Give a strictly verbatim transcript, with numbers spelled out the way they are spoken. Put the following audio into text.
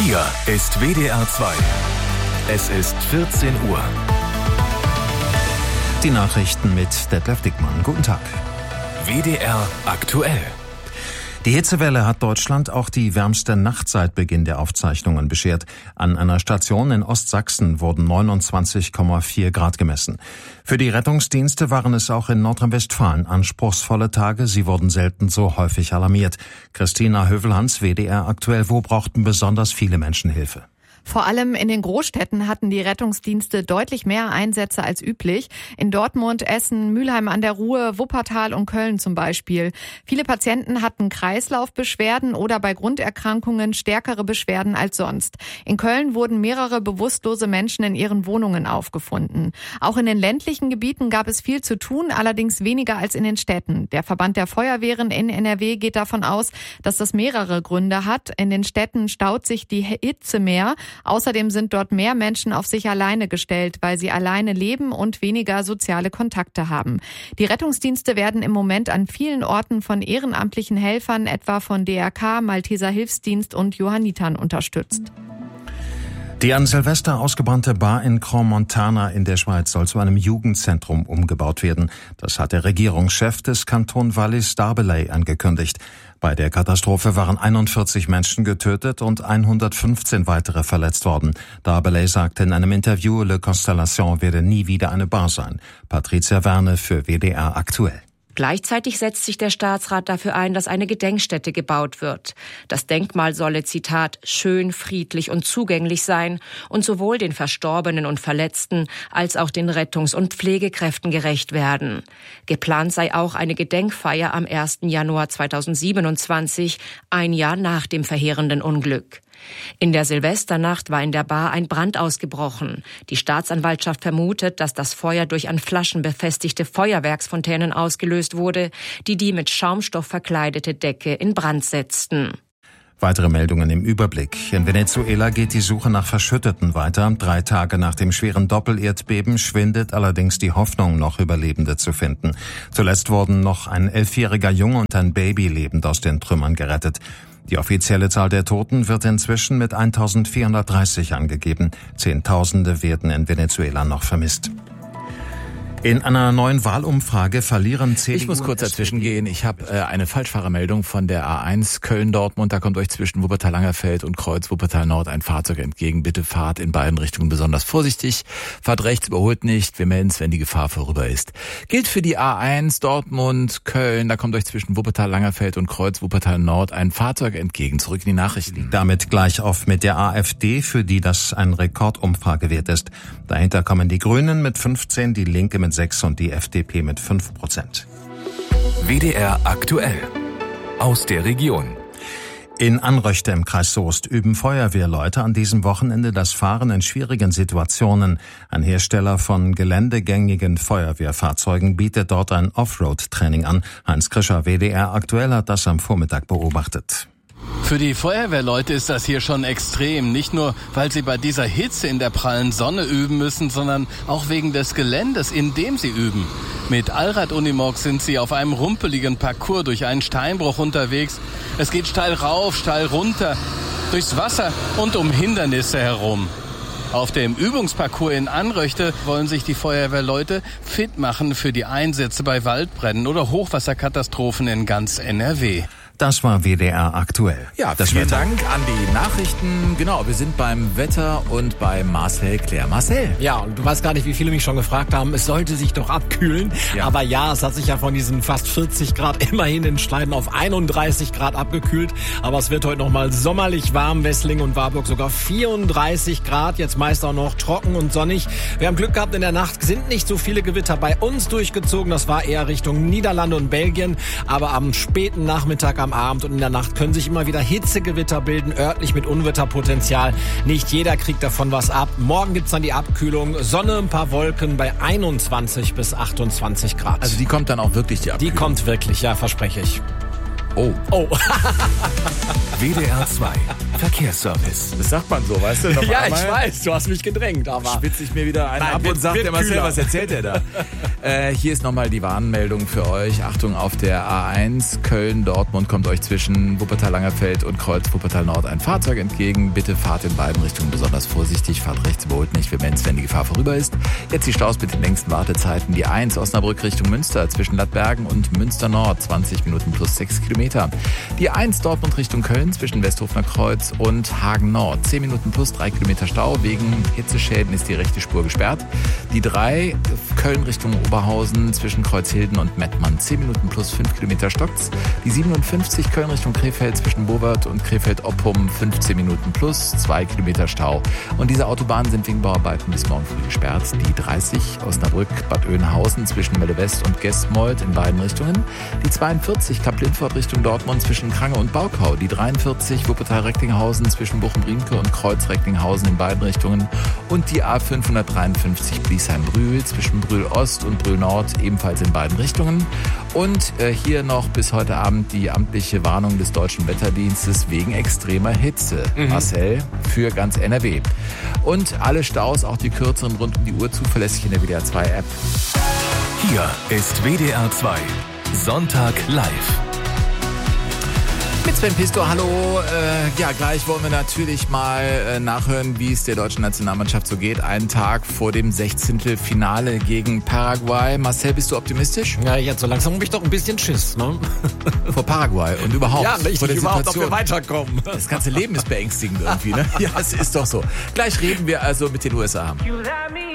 Hier ist W D R zwei. Es ist vierzehn Uhr. Die Nachrichten mit Detlef Dickmann. Guten Tag. W D R aktuell. Die Hitzewelle hat Deutschland auch die wärmste Nacht seit Beginn der Aufzeichnungen beschert. An einer Station in Ostsachsen wurden neunundzwanzig Komma vier Grad gemessen. Für die Rettungsdienste waren es auch in Nordrhein-Westfalen anspruchsvolle Tage. Sie wurden selten so häufig alarmiert. Christina Hövelhans, W D R aktuell. Wo brauchten besonders viele Menschen Hilfe? Vor allem in den Großstädten hatten die Rettungsdienste deutlich mehr Einsätze als üblich. In Dortmund, Essen, Mülheim an der Ruhr, Wuppertal und Köln zum Beispiel. Viele Patienten hatten Kreislaufbeschwerden oder bei Grunderkrankungen stärkere Beschwerden als sonst. In Köln wurden mehrere bewusstlose Menschen in ihren Wohnungen aufgefunden. Auch in den ländlichen Gebieten gab es viel zu tun, allerdings weniger als in den Städten. Der Verband der Feuerwehren in N R W geht davon aus, dass das mehrere Gründe hat. In den Städten staut sich die Hitze mehr. Außerdem sind dort mehr Menschen auf sich alleine gestellt, weil sie alleine leben und weniger soziale Kontakte haben. Die Rettungsdienste werden im Moment an vielen Orten von ehrenamtlichen Helfern, etwa von D R K, Malteser Hilfsdienst und Johannitern unterstützt. Die an Silvester ausgebrannte Bar in Crans-Montana in der Schweiz soll zu einem Jugendzentrum umgebaut werden. Das hat der Regierungschef des Kanton Wallis-Darbellay angekündigt. Bei der Katastrophe waren einundvierzig Menschen getötet und hundertfünfzehn weitere verletzt worden. Darbellay sagte in einem Interview, Le Constellation werde nie wieder eine Bar sein. Patricia Werne für W D R aktuell. Gleichzeitig setzt sich der Staatsrat dafür ein, dass eine Gedenkstätte gebaut wird. Das Denkmal solle, Zitat, schön, friedlich und zugänglich sein und sowohl den Verstorbenen und Verletzten als auch den Rettungs- und Pflegekräften gerecht werden. Geplant sei auch eine Gedenkfeier am ersten Januar zweitausendsiebenundzwanzig, ein Jahr nach dem verheerenden Unglück. In der Silvesternacht war in der Bar ein Brand ausgebrochen. Die Staatsanwaltschaft vermutet, dass das Feuer durch an Flaschen befestigte Feuerwerksfontänen ausgelöst wurde, die die mit Schaumstoff verkleidete Decke in Brand setzten. Weitere Meldungen im Überblick. In Venezuela geht die Suche nach Verschütteten weiter. Drei Tage nach dem schweren Doppelerdbeben schwindet allerdings die Hoffnung, noch Überlebende zu finden. Zuletzt wurden noch ein elfjähriger Junge und ein Baby lebend aus den Trümmern gerettet. Die offizielle Zahl der Toten wird inzwischen mit eintausendvierhundertdreißig angegeben. Zehntausende werden in Venezuela noch vermisst. In einer neuen Wahlumfrage verlieren C D U... Ich muss kurz dazwischen gehen. Ich habe äh, eine Falschfahrermeldung von der A eins Köln-Dortmund. Da kommt euch zwischen Wuppertal-Langerfeld und Kreuz Wuppertal-Nord ein Fahrzeug entgegen. Bitte fahrt in beiden Richtungen besonders vorsichtig. Fahrt rechts, überholt nicht. Wir melden es, wenn die Gefahr vorüber ist. Gilt für die A eins Dortmund-Köln. Da kommt euch zwischen Wuppertal-Langerfeld und Kreuz Wuppertal-Nord ein Fahrzeug entgegen. Zurück in die Nachrichten. Damit gleich auf mit der AfD, für die das ein Rekordumfragewert ist. Dahinter kommen die Grünen mit fünfzehn, die Linke mit sechs und die F D P mit fünf Prozent. W D R aktuell. Aus der Region. In Anröchte im Kreis Soest üben Feuerwehrleute an diesem Wochenende das Fahren in schwierigen Situationen. Ein Hersteller von geländegängigen Feuerwehrfahrzeugen bietet dort ein Offroad-Training an. Heinz Krischer, W D R aktuell, hat das am Vormittag beobachtet. Für die Feuerwehrleute ist das hier schon extrem. Nicht nur, weil sie bei dieser Hitze in der prallen Sonne üben müssen, sondern auch wegen des Geländes, in dem sie üben. Mit Allrad-Unimog sind sie auf einem rumpeligen Parcours durch einen Steinbruch unterwegs. Es geht steil rauf, steil runter, durchs Wasser und um Hindernisse herum. Auf dem Übungsparcours in Anröchte wollen sich die Feuerwehrleute fit machen für die Einsätze bei Waldbränden oder Hochwasserkatastrophen in ganz N R W. Das war W D R aktuell. Ja, das vielen Wetter. Dank an die Nachrichten. Genau, wir sind beim Wetter und bei Marcel Claire. Marcel. Ja, und du weißt gar nicht, wie viele mich schon gefragt haben, es sollte sich doch abkühlen. Ja. Aber ja, es hat sich ja von diesen fast vierzig Grad immerhin in Schneiden auf einunddreißig Grad abgekühlt. Aber es wird heute noch mal sommerlich warm. Wesslingen und Warburg sogar vierunddreißig Grad. Jetzt meist auch noch trocken und sonnig. Wir haben Glück gehabt, in der Nacht sind nicht so viele Gewitter bei uns durchgezogen. Das war eher Richtung Niederlande und Belgien. Aber am späten Nachmittag, am Abend und in der Nacht können sich immer wieder Hitzegewitter bilden, örtlich mit Unwetterpotenzial. Nicht jeder kriegt davon was ab. Morgen gibt's dann die Abkühlung. Sonne, ein paar Wolken bei einundzwanzig bis achtundzwanzig Grad. Also die kommt dann auch wirklich, die Abkühlung? Die kommt wirklich, ja, verspreche ich. Oh. Oh. W D R zwei Verkehrsservice. Das sagt man so, weißt du? Noch Ja, einmal ich weiß, du hast mich gedrängt, aber... spitze ich mir wieder einen Nein, ab wird- und sagt wird der Marcel, kühler. was erzählt er da? äh, hier ist nochmal die Warnmeldung für euch. Achtung, auf der A eins Köln-Dortmund kommt euch zwischen Wuppertal-Langerfeld und Kreuz-Wuppertal-Nord ein Fahrzeug entgegen. Bitte fahrt in beiden Richtungen besonders vorsichtig. Fahrt rechts, überholt nicht, wir melden es, wenn die Gefahr vorüber ist. Jetzt die Staus mit den längsten Wartezeiten. Die eins Osnabrück Richtung Münster zwischen Lattbergen und Münster-Nord, zwanzig Minuten plus sechs Kilometer. Die eins Dortmund Richtung Köln zwischen Westhofener Kreuz und Hagen-Nord, zehn Minuten plus drei Kilometer Stau. Wegen Hitzeschäden ist die rechte Spur gesperrt. Die drei Köln Richtung Oberhausen zwischen Kreuzhilden und Mettmann, zehn Minuten plus fünf Kilometer stockt's. Die siebenundfünfzig Köln Richtung Krefeld zwischen Bovert und Krefeld-Oppum, fünfzehn Minuten plus zwei Kilometer Stau. Und diese Autobahnen sind wegen Bauarbeiten bis morgen früh gesperrt. Die dreißig Osnabrück-Bad Oeynhausen zwischen Melle West und Gestmold in beiden Richtungen. Die zweiundvierzig Kap-Lindfort Richtung Dortmund zwischen Krange und Baukau. Die dreiundvierzig Wuppertal-Recklinghausen zwischen Bochum-Riemke und Kreuz-Recklinghausen in beiden Richtungen. Und die A fünfhundertdreiundfünfzig Bliesheim-Brühl zwischen Brühl-Ost und Brühl-Nord ebenfalls in beiden Richtungen. Und äh, hier noch bis heute Abend die amtliche Warnung des Deutschen Wetterdienstes wegen extremer Hitze. Mhm. Marcel, für ganz N R W. Und alle Staus, auch die kürzeren, rund um die Uhr zuverlässig in der W D R zwei App. Hier ist W D R zwei Sonntag live. Mit Sven Pistor, hallo. Äh, ja, gleich wollen wir natürlich mal äh, nachhören, wie es der deutschen Nationalmannschaft so geht. Einen Tag vor dem sechzehnten Finale gegen Paraguay. Marcel, bist du optimistisch? Ja, jetzt so langsam habe ich doch ein bisschen Schiss, ne? Vor Paraguay und überhaupt Ja, vor richtig, der überhaupt, ob Situation. wir weiterkommen. Das ganze Leben ist beängstigend irgendwie, ne? Ja, es ist doch so. Gleich reden wir also mit den U S A.